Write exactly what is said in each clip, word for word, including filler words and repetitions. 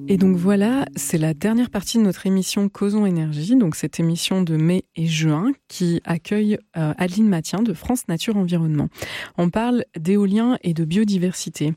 Et donc voilà, c'est la dernière partie de notre émission Causons Énergie, donc cette émission de mai et juin qui accueille euh, Adeline Mathien de France Nature Environnement. On parle d'éolien et de biodiversité.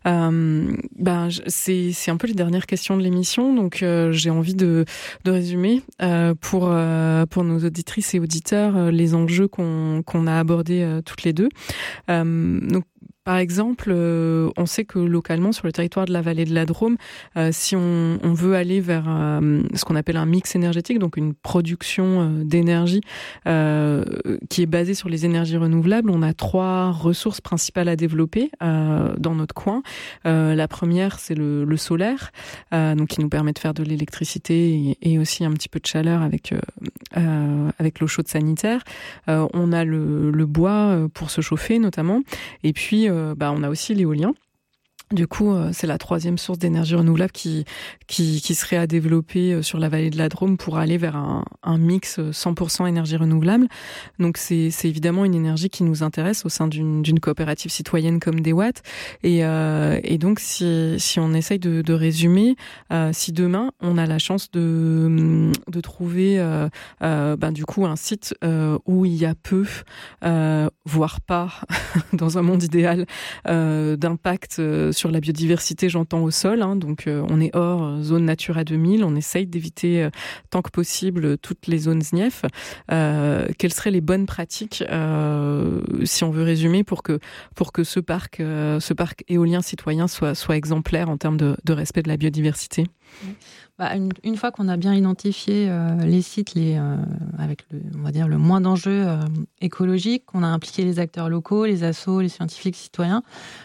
Euh, ben, c'est, c'est un peu les dernières questions de l'émission, donc euh, j'ai envie de, de résumer euh, pour, euh, pour nos auditrices et auditeurs euh, les enjeux qu'on, qu'on a abordés euh, toutes les deux. Euh, donc, Par exemple, euh, on sait que localement, sur le territoire de la vallée de la Drôme, euh, si on, on veut aller vers euh, ce qu'on appelle un mix énergétique, donc une production euh, d'énergie euh, qui est basée sur les énergies renouvelables, on a trois ressources principales à développer euh, dans notre coin. Euh, la première, c'est le, le solaire, euh, donc qui nous permet de faire de l'électricité et, et aussi un petit peu de chaleur avec euh, euh, avec l'eau chaude sanitaire. Euh, on a le, le bois pour se chauffer notamment, et puis euh, bah, on a aussi l'éolien. Du coup, euh, c'est la troisième source d'énergie renouvelable qui, qui, qui serait à développer euh, sur la vallée de la Drôme pour aller vers un, un mix cent pour cent énergie renouvelable. Donc, c'est, c'est évidemment une énergie qui nous intéresse au sein d'une, d'une coopérative citoyenne comme DeWatt. Et, euh, et donc, si, si on essaye de, de résumer, euh, si demain, on a la chance de, de trouver, euh, euh, ben, du coup, un site euh, où il y a peu, euh, voire pas, dans un monde idéal, euh, d'impact euh, sur la biodiversité, j'entends au sol, hein, donc euh, on est hors euh, zone Natura deux mille, on essaye d'éviter euh, tant que possible toutes les zones S N I E F. Euh, quelles seraient les bonnes pratiques, euh, si on veut résumer, pour que pour que ce parc euh, ce parc éolien citoyen soit soit exemplaire en termes de, de respect de la biodiversité? Bah, une, une fois qu'on a bien identifié euh, les sites, les, euh, avec le, on va dire le moins d'enjeux euh, écologiques, qu'on a impliqué les acteurs locaux, les assos, les scientifiques, citoyens,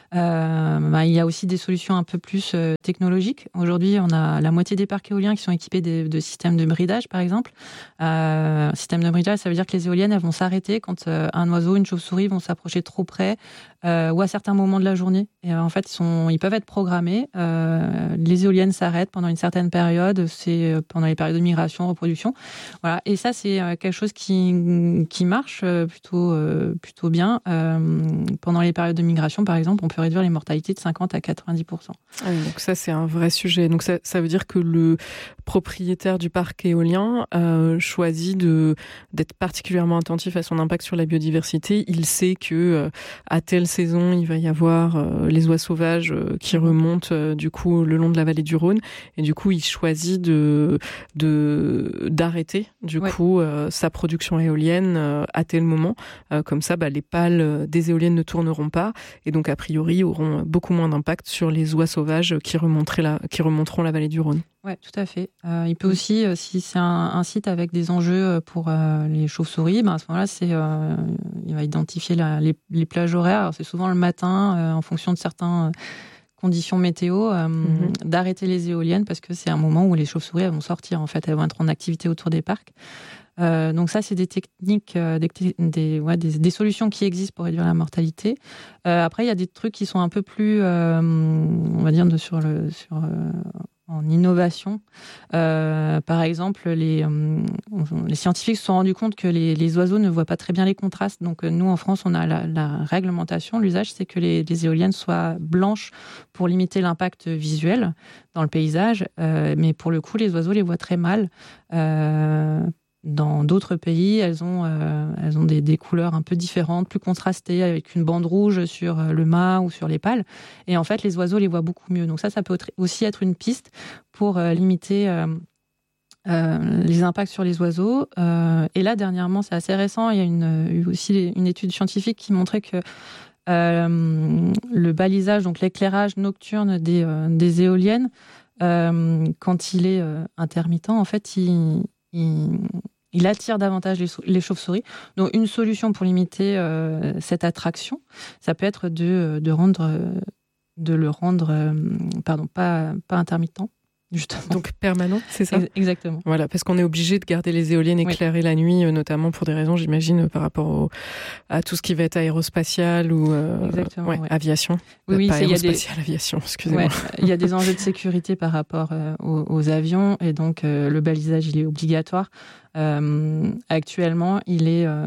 euh, bah, il y a aussi des solutions un peu plus euh, technologiques. Aujourd'hui, on a la moitié des parcs éoliens qui sont équipés de, de systèmes de bridage, par exemple. Euh, système de bridage, ça veut dire que les éoliennes elles vont s'arrêter quand euh, un oiseau, une chauve-souris vont s'approcher trop près euh, ou à certains moments de la journée. Et euh, en fait, ils, sont, ils peuvent être programmés. Euh, les éoliennes s'arrêtent pendant une certaine période. C'est pendant les périodes de migration, reproduction. Voilà. Et ça, c'est quelque chose qui, qui marche plutôt, plutôt bien. Euh, pendant les périodes de migration, par exemple, on peut réduire les mortalités de cinquante à quatre-vingt-dix pour cent. Ah oui, donc ça, c'est un vrai sujet. Donc ça, ça veut dire que le propriétaire du parc éolien euh, choisit de, d'être particulièrement attentif à son impact sur la biodiversité. Il sait que euh, à telle saison, il va y avoir euh, les oies sauvages euh, qui remontent euh, du coup le long de la vallée du Rhône. Et du coup, il choisit de, de, d'arrêter du ouais. coup euh, sa production éolienne euh, à tel moment. Euh, comme ça, bah, les pales des éoliennes ne tourneront pas et donc a priori auront beaucoup moins d'impact sur les oies sauvages qui, remonteraient la, qui remonteront la vallée du Rhône. Oui, tout à fait. Euh, il peut aussi, euh, si c'est un, un site avec des enjeux pour euh, les chauves-souris, ben à ce moment-là, c'est, euh, il va identifier la, les, les plages horaires. Alors, c'est souvent le matin, euh, en fonction de certains... Euh, conditions météo, euh, mm-hmm. d'arrêter les éoliennes parce que c'est un moment où les chauves-souris elles vont sortir, en fait, elles vont être en activité autour des parcs. Euh, donc ça, c'est des techniques, euh, des, des, ouais, des, des solutions qui existent pour réduire la mortalité. Euh, après, il y a des trucs qui sont un peu plus, euh, on va dire, de, sur le... Sur, euh, en innovation. Euh, par exemple, les, euh, les scientifiques se sont rendus compte que les, les oiseaux ne voient pas très bien les contrastes. Donc, euh, nous, en France, on a la, la réglementation. L'usage, c'est que les, les éoliennes soient blanches pour limiter l'impact visuel dans le paysage. Euh, mais pour le coup, les oiseaux les voient très mal. Euh, Dans d'autres pays, elles ont, euh, elles ont des, des couleurs un peu différentes, plus contrastées, avec une bande rouge sur le mât ou sur les pales. Et en fait, les oiseaux les voient beaucoup mieux. Donc ça, ça peut aussi être une piste pour euh, limiter euh, euh, les impacts sur les oiseaux. Euh, et là, dernièrement, c'est assez récent, il y a une, eu aussi une étude scientifique qui montrait que euh, le balisage, donc l'éclairage nocturne des, euh, des éoliennes, euh, quand il est euh, intermittent, en fait, il... il Il attire davantage les, les chauves-souris. Donc, une solution pour limiter euh, cette attraction, ça peut être de, de, rendre, de le rendre, euh, pardon, pas, pas intermittent, justement. Donc permanent, c'est ça ? Exactement. Voilà, parce qu'on est obligé de garder les éoliennes éclairées oui. la nuit, notamment pour des raisons, j'imagine, par rapport au, à tout ce qui va être aérospatial ou euh, ouais, ouais. aviation. Oui, oui, pas c'est, aérospatial, y a des... aviation, excusez-moi. Ouais, il y a des enjeux de sécurité par rapport euh, aux, aux avions, et donc euh, le balisage, il est obligatoire. Euh, actuellement, il est, euh,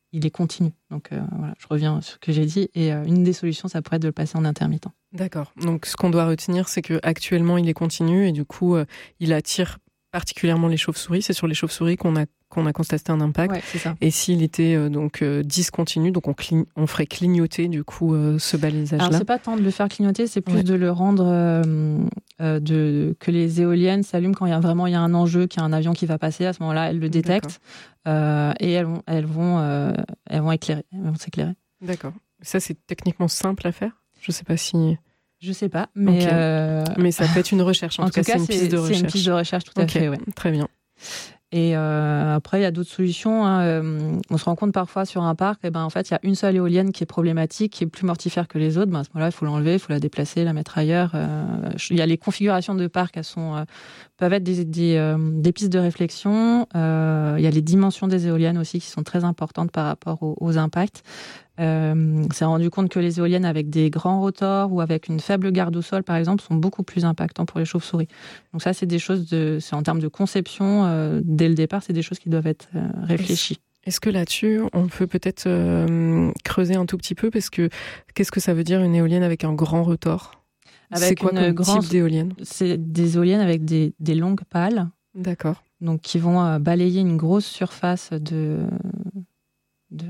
il est continu. Donc euh, voilà, je reviens sur ce que j'ai dit. Et euh, une des solutions, ça pourrait être de le passer en intermittent. D'accord. Donc ce qu'on doit retenir, c'est qu'actuellement, il est continu et du coup, euh, il attire particulièrement les chauves-souris. C'est sur les chauves-souris qu'on a, qu'on a constaté un impact. Ouais, c'est ça. Et s'il était euh, donc euh, discontinu, donc on, cli- on ferait clignoter du coup euh, ce balisage-là. Alors c'est pas tant de le faire clignoter, c'est plus ouais. de le rendre euh, euh, de que les éoliennes s'allument quand il y a vraiment il y a un enjeu, qu'il y a un avion qui va passer. À ce moment-là, elles le détectent euh, et elles vont elles vont euh, elles vont éclairer, elles vont s'éclairer. D'accord. Ça c'est techniquement simple à faire. Je sais pas si. Je sais pas, mais okay. euh... mais ça peut être une recherche. En, en tout, tout cas, cas, c'est une c'est, piste de recherche. C'est une piste de recherche, tout à okay. fait. Ouais. Très bien. Et euh, après, il y a d'autres solutions. Hein. Euh, on se rend compte parfois sur un parc, et ben en fait, il y a une seule éolienne qui est problématique, qui est plus mortifère que les autres. Ben, à ce moment-là, il faut l'enlever, il faut la déplacer, la mettre ailleurs. Euh, il y a les configurations de parcs, elles sont euh, peuvent être des des, euh, des pistes de réflexion. Euh, il y a les dimensions des éoliennes aussi qui sont très importantes par rapport aux, aux impacts. Euh, on s'est rendu compte que les éoliennes avec des grands rotors ou avec une faible garde au sol, par exemple, sont beaucoup plus impactants pour les chauves-souris. Donc ça, c'est des choses de, c'est en termes de conception, euh, dès le départ, c'est des choses qui doivent être euh, réfléchies. Est-ce que là-dessus, on peut peut-être euh, creuser un tout petit peu, parce que qu'est-ce que ça veut dire une éolienne avec un grand rotor ? Avec c'est quoi une comme grande, type d'éolienne ? C'est des éoliennes avec des, des longues pales. D'accord. Donc qui vont euh, balayer une grosse surface de... de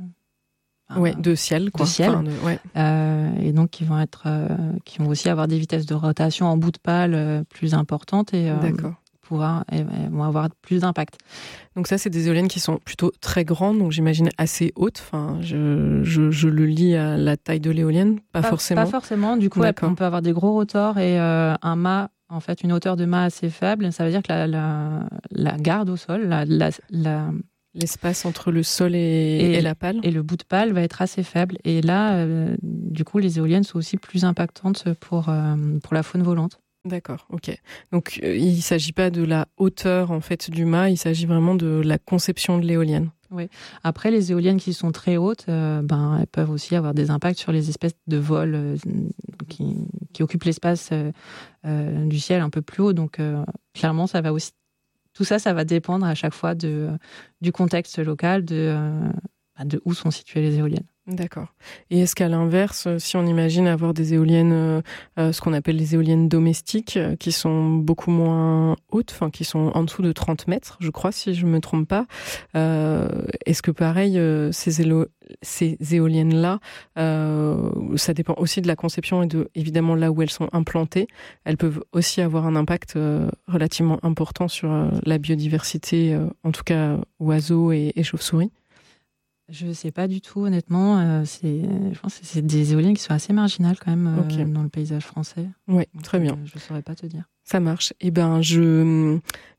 Enfin, ouais, de ciel, quoi. De ciel. Enfin, de, ouais. euh, et donc, qui vont être, euh, qui vont aussi avoir des vitesses de rotation en bout de pale euh, plus importantes et, euh, pouvoir, et, et vont avoir plus d'impact. Donc ça, c'est des éoliennes qui sont plutôt très grandes, donc j'imagine assez hautes. Enfin, je, je, je le lis à la taille de l'éolienne, pas, pas forcément. Pas forcément. Du coup, on peut avoir des gros rotors et euh, un mât, en fait, une hauteur de mât assez faible. Ça veut dire que la, la, la garde au sol, la, la, la l'espace entre le sol et, et, et la pale. Et le bout de pale va être assez faible. Et là, euh, du coup, les éoliennes sont aussi plus impactantes pour, euh, pour la faune volante. D'accord, ok. Donc, euh, il ne s'agit pas de la hauteur en fait, du mât, il s'agit vraiment de la conception de l'éolienne. Oui. Après, les éoliennes qui sont très hautes, euh, ben, elles peuvent aussi avoir des impacts sur les espèces de vol euh, qui, qui occupent l'espace euh, euh, du ciel un peu plus haut. Donc, euh, clairement, ça va aussi Tout ça, ça va dépendre à chaque fois de, du contexte local, de, de où sont situées les éoliennes. D'accord. Et est-ce qu'à l'inverse, si on imagine avoir des éoliennes, euh, ce qu'on appelle les éoliennes domestiques, euh, qui sont beaucoup moins hautes, enfin qui sont en dessous de trente mètres, je crois, si je ne me trompe pas, euh, est-ce que pareil, euh, ces, élo- ces éoliennes-là, euh, ça dépend aussi de la conception et de, évidemment, là où elles sont implantées, elles peuvent aussi avoir un impact euh, relativement important sur euh, la biodiversité, euh, en tout cas oiseaux et, et chauves-souris? Je ne sais pas du tout, honnêtement. Euh, c'est, je pense que c'est des éoliennes qui sont assez marginales quand même euh, okay. dans le paysage français. Oui, très bien. Euh, je ne saurais pas te dire. Ça marche. Eh ben, je,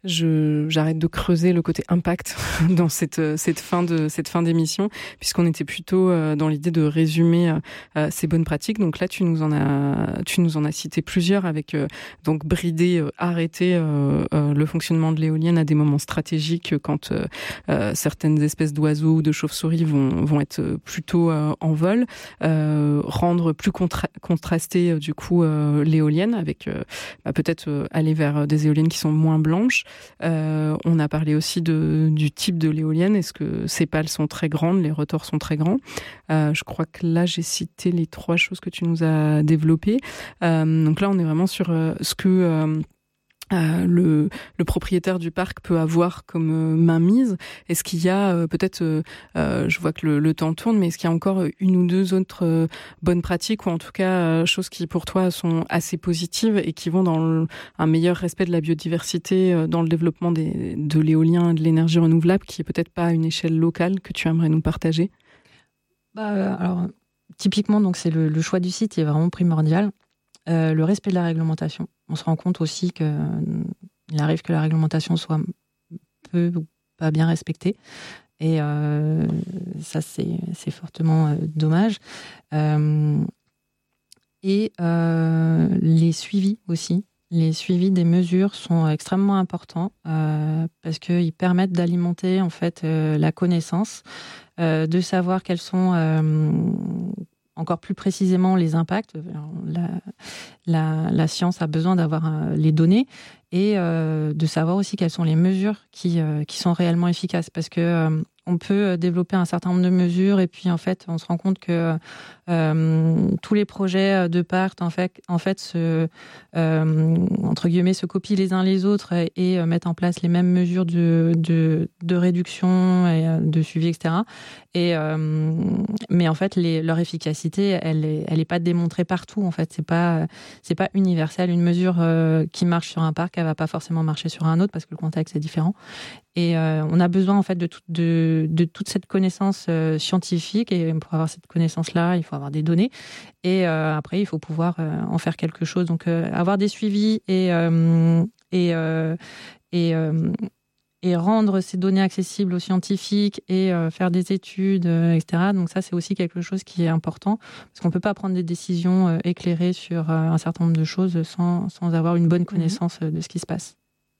je, j'arrête de creuser le côté impact dans cette, cette fin de, cette fin d'émission, puisqu'on était plutôt dans l'idée de résumer euh, ces bonnes pratiques. Donc là, tu nous en as, tu nous en as cité plusieurs avec, euh, donc, brider, euh, arrêter euh, euh, le fonctionnement de l'éolienne à des moments stratégiques quand euh, euh, certaines espèces d'oiseaux ou de chauves-souris vont, vont être plutôt euh, en vol, euh, rendre plus contra- contrasté, euh, du coup, euh, l'éolienne avec, euh, bah, peut-être, euh, aller vers des éoliennes qui sont moins blanches. Euh, on a parlé aussi de, du type de l'éolienne. Est-ce que ces pales sont très grandes, les rotors sont très grands? euh, Je crois que là, j'ai cité les trois choses que tu nous as développées. Euh, donc là, on est vraiment sur euh, ce que... Euh, Euh, le, le propriétaire du parc peut avoir comme euh, mainmise. Est-ce qu'il y a euh, peut-être, euh, euh, je vois que le, le temps tourne, mais est-ce qu'il y a encore une ou deux autres euh, bonnes pratiques ou en tout cas euh, choses qui pour toi sont assez positives et qui vont dans le, un meilleur respect de la biodiversité, euh, dans le développement des, de l'éolien et de l'énergie renouvelable, qui est peut-être pas à une échelle locale, que tu aimerais nous partager? Bah, alors, typiquement, donc c'est le, le choix du site qui est vraiment primordial. Euh, le respect de la réglementation. On se rend compte aussi qu'il euh, arrive que la réglementation soit peu ou pas bien respectée. Et euh, ça, c'est, c'est fortement euh, dommage. Euh, et euh, les suivis aussi. Les suivis des mesures sont extrêmement importants euh, parce qu'ils permettent d'alimenter en fait euh, la connaissance, euh, de savoir quels sont... Euh, encore plus précisément les impacts. La, la, la science a besoin d'avoir euh, les données et euh, de savoir aussi quelles sont les mesures qui, euh, qui sont réellement efficaces. Parce que euh, qu'on peut développer un certain nombre de mesures et puis en fait on se rend compte que euh, tous les projets de parc en fait, en fait se, euh, entre guillemets se copient les uns les autres et, et mettent en place les mêmes mesures de, de, de réduction et de suivi, et cetera. Et, euh, mais en fait les, leur efficacité elle est, elle est pas démontrée partout en fait, c'est pas, c'est pas universel. Une mesure euh, qui marche sur un parc elle va pas forcément marcher sur un autre parce que le contexte est différent. Et euh, on a besoin en fait de, tout, de, de toute cette connaissance euh, scientifique et pour avoir cette connaissance-là, il faut avoir des données et euh, après il faut pouvoir euh, en faire quelque chose. Donc euh, avoir des suivis et euh, et euh, et, euh, et rendre ces données accessibles aux scientifiques et euh, faire des études, euh, et cetera. Donc ça c'est aussi quelque chose qui est important parce qu'on peut pas prendre des décisions euh, éclairées sur euh, un certain nombre de choses sans sans avoir une bonne connaissance de ce qui se passe.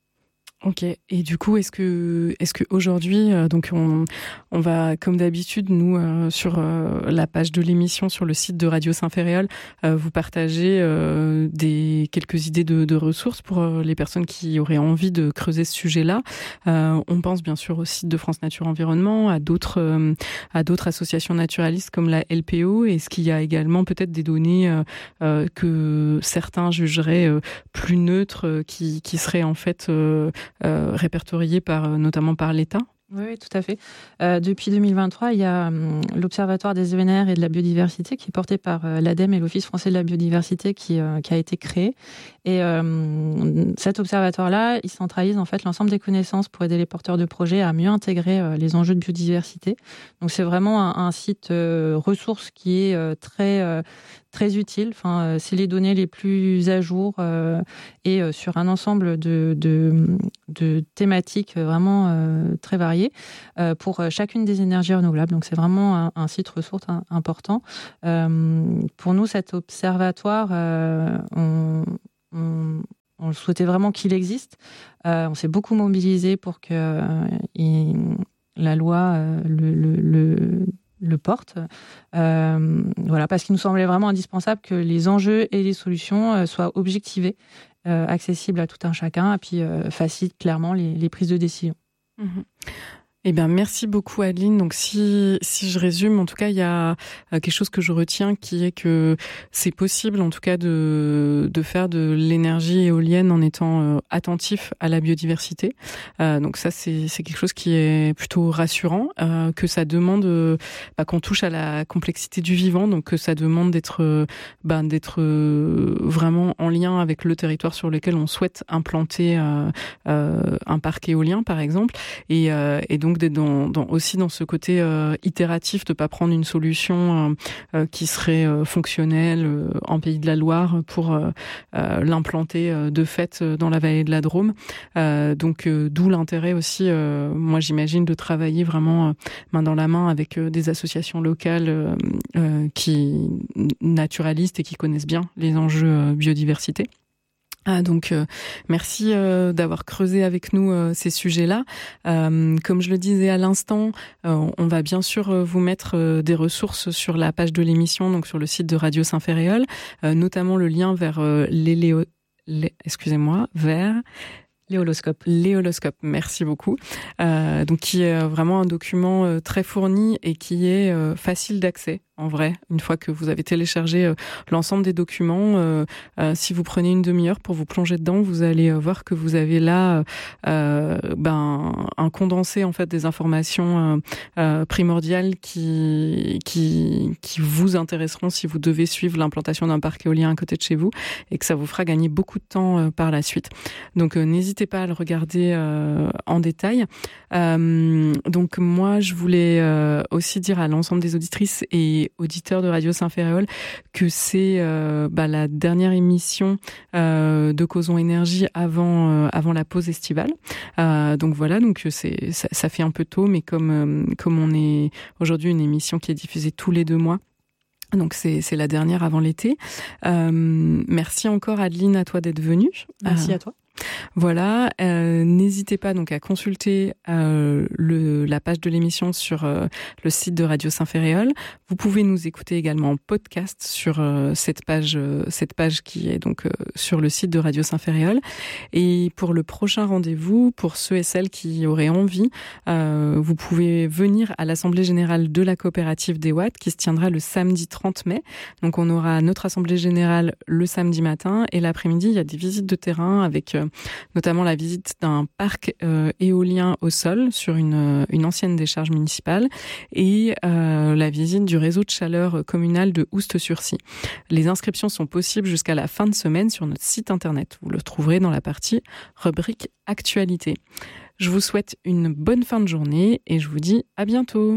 Ok. Et du coup, est-ce que, est-ce que aujourd'hui, euh, donc on, on va, comme d'habitude, nous euh, sur euh, la page de l'émission sur le site de Radio Saint-Ferréol, euh, vous partagez euh, des quelques idées de, de ressources pour euh, les personnes qui auraient envie de creuser ce sujet-là. Euh, on pense bien sûr au site de France Nature Environnement, à d'autres, euh, à d'autres associations naturalistes comme la L P O. Est-ce qu'il y a également peut-être des données euh, euh, que certains jugeraient euh, plus neutres, euh, qui, qui seraient en fait euh, Euh, répertoriés par, notamment par l'État? Oui, oui, tout à fait. Euh, depuis deux mille vingt-trois, il y a hum, l'Observatoire des E N R et de la biodiversité qui est porté par euh, l'ADEME et l'Office français de la biodiversité qui, euh, qui a été créé. Et euh, cet observatoire-là, il centralise en fait l'ensemble des connaissances pour aider les porteurs de projets à mieux intégrer euh, les enjeux de biodiversité. Donc c'est vraiment un, un site euh, ressource qui est euh, très euh, très utile. Enfin, euh, c'est les données les plus à jour euh, et euh, sur un ensemble de, de, de thématiques vraiment euh, très variées euh, pour chacune des énergies renouvelables. Donc, c'est vraiment un, un site ressource un, important. Euh, pour nous, cet observatoire, euh, on, on, on souhaitait vraiment qu'il existe. Euh, on s'est beaucoup mobilisé pour que euh, il, la loi euh, le, le, le le porte, euh, voilà, parce qu'il nous semblait vraiment indispensable que les enjeux et les solutions euh, soient objectivés, euh, accessibles à tout un chacun, et puis euh, facilitent clairement les, les prises de décision. Mmh. Eh bien, merci beaucoup, Adeline. Donc, si, si je résume, en tout cas, il y a quelque chose que je retiens qui est que c'est possible, en tout cas, de, de faire de l'énergie éolienne en étant euh, attentif à la biodiversité. Euh, donc ça, c'est, c'est quelque chose qui est plutôt rassurant, euh, que ça demande, euh, bah, qu'on touche à la complexité du vivant, donc que ça demande d'être, euh, bah, d'être euh, vraiment en lien avec le territoire sur lequel on souhaite implanter euh, euh, un parc éolien, par exemple. Et, euh, et donc, Donc d'être dans, dans, aussi dans ce côté euh, itératif, de pas prendre une solution euh, euh, qui serait euh, fonctionnelle euh, en Pays de la Loire pour euh, euh, l'implanter euh, de fait euh, dans la vallée de la Drôme. Euh, donc euh, d'où l'intérêt aussi, euh, moi j'imagine, de travailler vraiment euh, main dans la main avec euh, des associations locales euh, euh, qui naturalistes et qui connaissent bien les enjeux euh, biodiversité. Ah, donc euh, merci euh, d'avoir creusé avec nous euh, ces sujets-là. Euh, comme je le disais à l'instant, euh, on va bien sûr euh, vous mettre euh, des ressources sur la page de l'émission, donc sur le site de Radio Saint-Ferréol, euh, notamment le lien vers euh, l'éléo... l'é... excusez-moi, vers L'éoloscope. L'éoloscope, merci beaucoup. Euh, donc qui est vraiment un document euh, très fourni et qui est euh, facile d'accès. En vrai, une fois que vous avez téléchargé euh, l'ensemble des documents, euh, euh, si vous prenez une demi-heure pour vous plonger dedans, vous allez euh, voir que vous avez là euh, ben, un condensé en fait des informations euh, euh, primordiales qui, qui, qui vous intéresseront si vous devez suivre l'implantation d'un parc éolien à côté de chez vous et que ça vous fera gagner beaucoup de temps euh, par la suite. Donc euh, n'hésitez pas à le regarder euh, en détail. Euh, donc moi, je voulais euh, aussi dire à l'ensemble des auditrices et auditeurs de Radio Saint-Ferréol que c'est euh, bah, la dernière émission euh, de Causons Énergie avant euh, avant la pause estivale. Euh, donc voilà, donc c'est ça, ça fait un peu tôt, mais comme euh, comme on est aujourd'hui une émission qui est diffusée tous les deux mois. Donc c'est c'est la dernière avant l'été. Euh, merci encore Adeline à toi d'être venue. Merci euh, à toi. Voilà, euh, n'hésitez pas donc à consulter euh, le, la page de l'émission sur euh, le site de Radio Saint-Ferréol. Vous pouvez nous écouter également en podcast sur euh, cette page, euh, cette page qui est donc euh, sur le site de Radio Saint-Ferréol. Et pour le prochain rendez-vous, pour ceux et celles qui auraient envie, euh, vous pouvez venir à l'Assemblée générale de la coopérative des Watts qui se tiendra le samedi trente mai. Donc on aura notre Assemblée générale le samedi matin et l'après-midi, il y a des visites de terrain avec euh, notamment la visite d'un parc euh, éolien au sol sur une, une ancienne décharge municipale et euh, la visite du réseau de chaleur communal de Oust-sur-Scie. Les inscriptions sont possibles jusqu'à la fin de semaine sur notre site internet. Vous le trouverez dans la partie rubrique actualité. Je vous souhaite une bonne fin de journée et je vous dis à bientôt.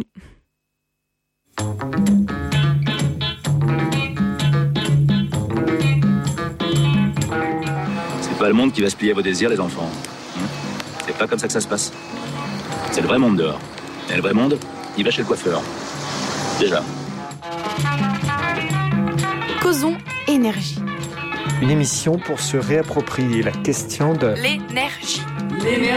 C'est pas le monde qui va se plier à vos désirs, les enfants. C'est pas comme ça que ça se passe. C'est le vrai monde dehors. Et le vrai monde, il va chez le coiffeur. Déjà. Causons énergie. Une émission pour se réapproprier la question de l'énergie.